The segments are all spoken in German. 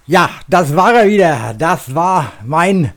Ja, das war er wieder. Das war mein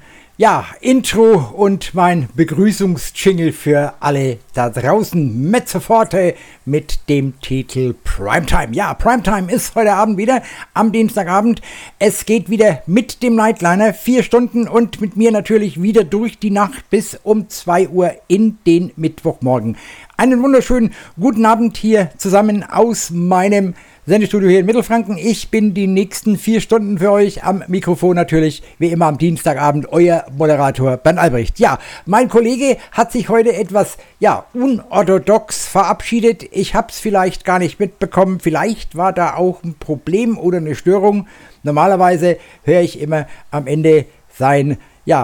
Intro und mein Begrüßungsjingle für alle da draußen. Mezzoforte mit dem Titel Primetime. Ja, Primetime ist heute Abend wieder am Dienstagabend. Es geht wieder mit dem Nightliner 4 Stunden und mit mir natürlich wieder durch die Nacht bis um 2 Uhr in den Mittwochmorgen. Einen wunderschönen guten Abend hier zusammen aus meinem Sendestudio hier in Mittelfranken. Ich bin die nächsten 4 Stunden für euch am Mikrofon natürlich, wie immer am Dienstagabend, euer Moderator Bernd Albrecht. Ja, mein Kollege hat sich heute etwas, unorthodox verabschiedet. Ich habe es vielleicht gar nicht mitbekommen. Vielleicht war da auch ein Problem oder eine Störung. Normalerweise höre ich immer am Ende sein,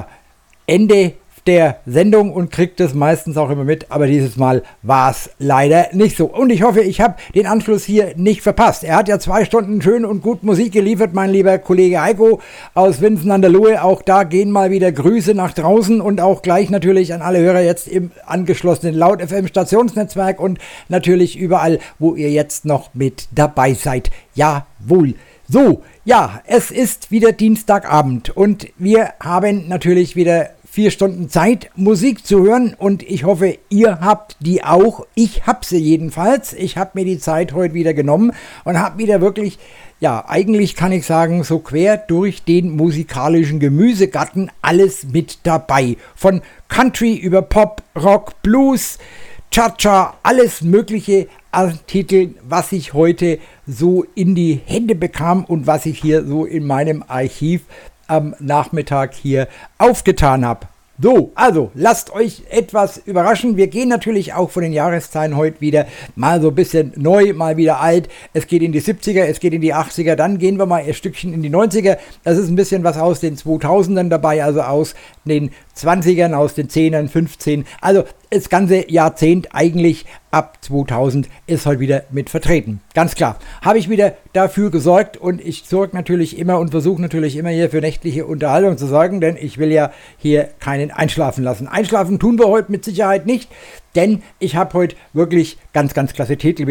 Ende der Sendung und kriegt es meistens auch immer mit, aber dieses Mal war es leider nicht so. Und ich hoffe, ich habe den Anschluss hier nicht verpasst. Er hat ja 2 Stunden schön und gut Musik geliefert, mein lieber Kollege Heiko aus Winsen an der Lohe. Auch da gehen mal wieder Grüße nach draußen und auch gleich natürlich an alle Hörer jetzt im angeschlossenen Laut FM Stationsnetzwerk und natürlich überall, wo ihr jetzt noch mit dabei seid. Jawohl. So, es ist wieder Dienstagabend und wir haben natürlich wieder 4 Stunden Zeit, Musik zu hören und ich hoffe, ihr habt die auch. Ich habe sie jedenfalls. Ich habe mir die Zeit heute wieder genommen und habe wieder wirklich, eigentlich kann ich sagen, so quer durch den musikalischen Gemüsegarten alles mit dabei. Von Country über Pop, Rock, Blues, Cha-Cha, alles mögliche an Titeln, was ich heute so in die Hände bekam und was ich hier so in meinem Archiv am Nachmittag hier aufgetan habe. So, also lasst euch etwas überraschen. Wir gehen natürlich auch von den Jahreszahlen heute wieder mal so ein bisschen neu, mal wieder alt. Es geht in die 70er, es geht in die 80er, dann gehen wir mal ein Stückchen in die 90er. Das ist ein bisschen was aus den 2000ern dabei, also aus den 20ern, aus den 10ern, 15. Also das ganze Jahrzehnt eigentlich ab 2000 ist heute wieder mit vertreten. Ganz klar. Habe ich wieder dafür gesorgt und ich sorge natürlich immer und versuche natürlich immer hier für nächtliche Unterhaltung zu sorgen, denn ich will ja hier keinen einschlafen lassen. Einschlafen tun wir heute mit Sicherheit nicht, denn ich habe heute wirklich ganz, ganz klasse Titel.